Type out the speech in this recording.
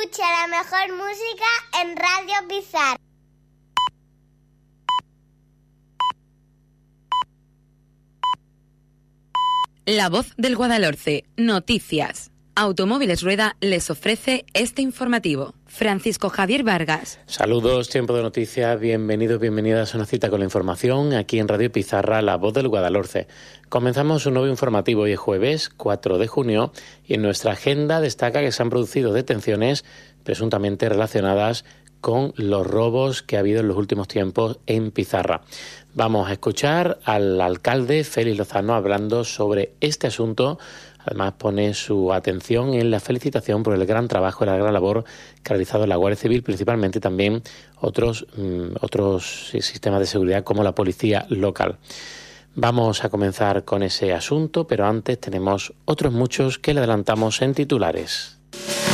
Escucha la mejor música en Radio Pizarra. La Voz del Guadalhorce. Noticias. Automóviles Rueda les ofrece este informativo. Francisco Javier Vargas. Saludos, tiempo de noticias, bienvenidos, bienvenidas a una cita con la información aquí en Radio Pizarra, La Voz del Guadalhorce. Comenzamos un nuevo informativo hoy es jueves 4 de junio y en nuestra agenda destaca que se han producido detenciones presuntamente relacionadas con los robos que ha habido en los últimos tiempos en Pizarra. Vamos a escuchar al alcalde Félix Lozano hablando sobre este asunto. Además pone su atención en la felicitación por el gran trabajo y la gran labor que ha realizado la Guardia Civil, principalmente también otros sistemas de seguridad como la policía local. Vamos a comenzar con ese asunto, pero antes tenemos otros muchos que le adelantamos en titulares.